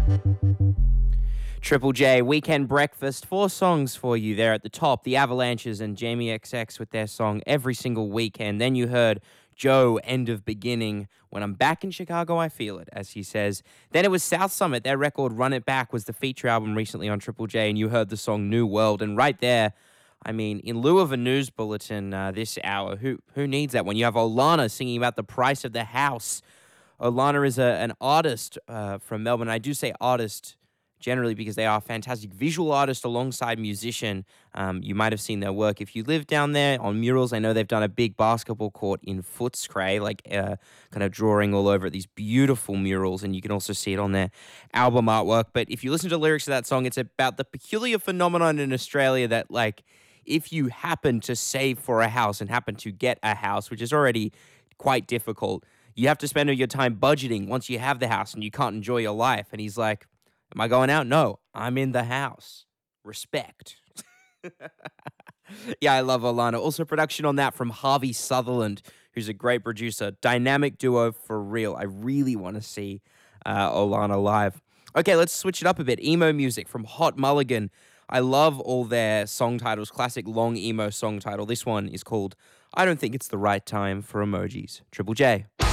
Triple J, Weekend Breakfast, 4 songs for you there at the top. The Avalanches and Jamie XX with their song Every Single Weekend. Then you heard Joe, End of Beginning. When I'm back in Chicago, I feel it, as he says. Then it was South Summit. Their record Run It Back was the feature album recently on Triple J, and you heard the song New World. And right there, I mean, in lieu of a news bulletin this hour, who needs that when you have Olana singing about the price of the house? Olana is an artist from Melbourne. I do say artist generally because they are a fantastic visual artist alongside musician. You might have seen their work if you live down there on murals. I know they've done a big basketball court in Footscray, kind of drawing all over it, these beautiful murals, and you can also see it on their album artwork. But if you listen to the lyrics of that song, it's about the peculiar phenomenon in Australia that, like, if you happen to save for a house and happen to get a house, which is already quite difficult, you have to spend all your time budgeting once you have the house and you can't enjoy your life. And he's like, am I going out? No, I'm in the house. Respect. Yeah, I love Olana. Also production on that from Harvey Sutherland, who's a great producer. Dynamic duo for real. I really want to see Olana live. Okay, let's switch it up a bit. Emo music from Hot Mulligan. I love all their song titles, classic long emo song title. This one is called I Don't Think It's the Right Time for Emojis. Triple J.